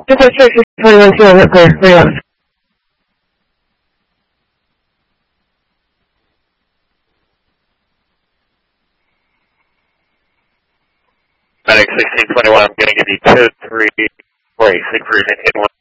This is 21 Kilo, clear, clear. Medic 1621, I'm going to give you 2, 3, wait, Siegfried in 1.